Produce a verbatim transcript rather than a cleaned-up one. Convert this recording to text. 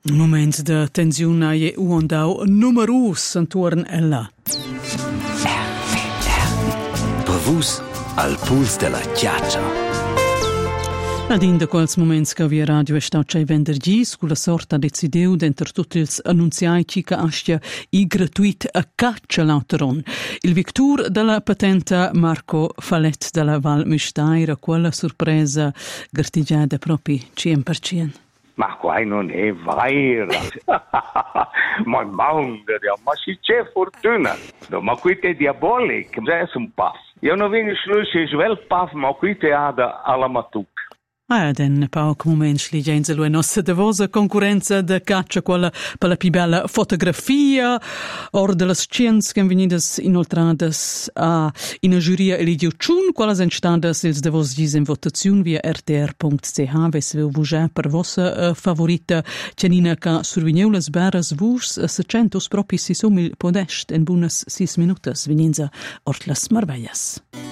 Un moment de tensione e uondau numerus intorno ella. R T R. Provus al puls della chiaccia. Adin de quels moments che via radio è stato venerdì, con la sorta decidiu d'enter tutti ils annunziai che astia i gratuit a caccia l'autoron. Il victor della patente Marco Fallet della Val Müstair, quella sorpresa gartigiata proprio cien per cien. Ma qua non è vero. Ma mondo, ma si c'è fortuna. Ma qui è diabolico, è un paf. Io non vengo schlussig wel paf, ma qui è alla matuc. Ah, den poc moments li genzelo e nostra devosa concorrenza de caccia quella per la più bella fotografia or de las scienze che venidas inoltrades a in una giuria elidio chun quella sen stadas ils devos gis in votazione via r t r punct c h ves veu vuja per vossa uh, favorita Cianina ca survigneu las beras vus uh, secentos propri si somil podest en bunas sis minutas veninza ort las marvellas.